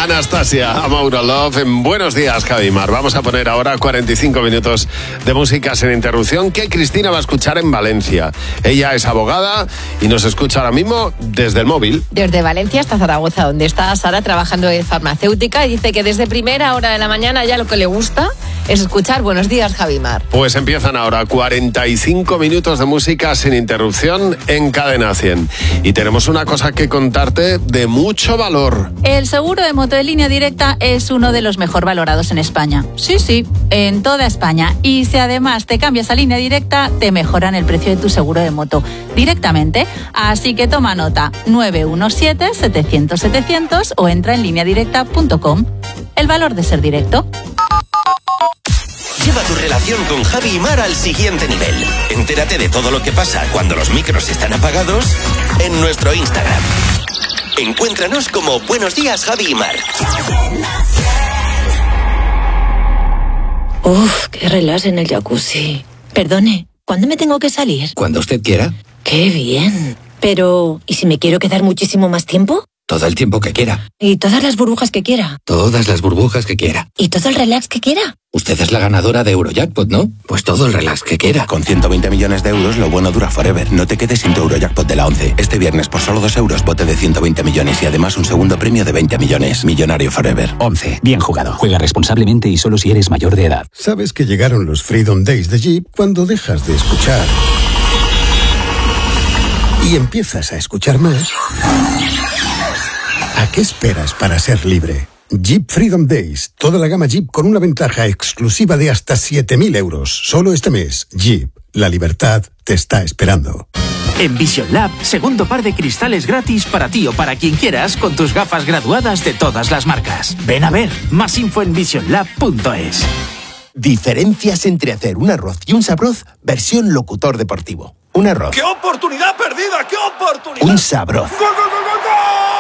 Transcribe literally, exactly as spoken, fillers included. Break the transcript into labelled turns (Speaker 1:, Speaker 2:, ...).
Speaker 1: Anastasia, Mauro Love, en Buenos Días, Javi Mar. Vamos a poner ahora cuarenta y cinco minutos de música sin interrupción que Cristina va a escuchar en Valencia. Ella es abogada y nos escucha ahora mismo desde el móvil.
Speaker 2: Desde Valencia hasta Zaragoza, donde está Sara trabajando en farmacéutica, y dice que desde primera hora de la mañana ya lo que le gusta es escuchar Buenos Días, Javi Mar.
Speaker 1: Pues empiezan ahora cuarenta y cinco minutos de música sin interrupción en Cadena cien. Y tenemos una cosa que contarte de mucho valor.
Speaker 3: El seguro de moto de Línea Directa es uno de los mejor valorados en España. Sí, sí, en toda España. Y si además te cambias a Línea Directa, te mejoran el precio de tu seguro de moto directamente. Así que toma nota: nueve uno siete, setecientos, setecientos o entra en línea directa punto com. El valor de ser directo.
Speaker 4: Lleva tu relación con Javi y Mar al siguiente nivel. Entérate de todo lo que pasa cuando los micros están apagados en nuestro Instagram. Encuéntranos como Buenos Días, Javi y Mar.
Speaker 5: Uf, qué relax en el jacuzzi. Perdone, ¿cuándo me tengo que salir?
Speaker 6: Cuando usted quiera.
Speaker 5: Qué bien. Pero, ¿y si me quiero quedar muchísimo más tiempo?
Speaker 6: Todo el tiempo que quiera.
Speaker 5: ¿Y todas las burbujas que quiera?
Speaker 6: Todas las burbujas que quiera.
Speaker 5: ¿Y todo el relax que quiera?
Speaker 6: Usted es la ganadora de Eurojackpot, ¿no? Pues todo el relax que quiera.
Speaker 7: Con ciento veinte millones de euros, lo bueno dura forever. No te quedes sin tu Eurojackpot de la once. Este viernes, por solo dos euros, bote de ciento veinte millones y además un segundo premio de veinte millones. Millonario forever.
Speaker 8: once. Bien jugado. Juega responsablemente y solo si eres mayor de edad.
Speaker 9: ¿Sabes que llegaron los Freedom Days de Jeep cuando dejas de escuchar y empiezas a escuchar más? ¿A qué esperas para ser libre? Jeep Freedom Days. Toda la gama Jeep con una ventaja exclusiva de hasta siete mil euros. Solo este mes. Jeep. La libertad te está esperando.
Speaker 10: En Vision Lab, segundo par de cristales gratis para ti o para quien quieras con tus gafas graduadas de todas las marcas. Ven a ver. Más info en vision lab punto es.
Speaker 11: Diferencias entre hacer un arroz y un sabroz versión locutor deportivo. Un arroz.
Speaker 12: ¡Qué oportunidad perdida! ¡Qué oportunidad!
Speaker 11: Un sabroz.
Speaker 12: ¡Gol, gol, gol, gol, gol!